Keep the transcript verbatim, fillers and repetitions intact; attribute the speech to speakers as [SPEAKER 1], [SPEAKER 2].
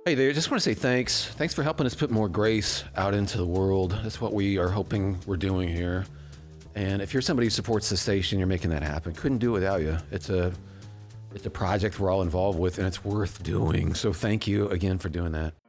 [SPEAKER 1] Hey there, just want to say thanks. Thanks for helping us put more grace out into the world. That's what we are hoping we're doing here. And if you're somebody who supports the station, you're making that happen. Couldn't do it without you. It's a it's a project we're all involved with, and it's worth doing. So thank you again for doing that.